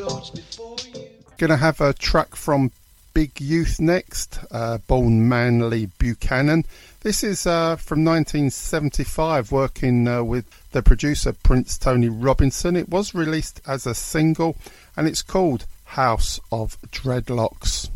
Gonna have a track from Big Youth next, Born Manly Buchanan. This is from 1975, working with the producer Prince Tony Robinson. It was released as a single and it's called House of Dreadlocks.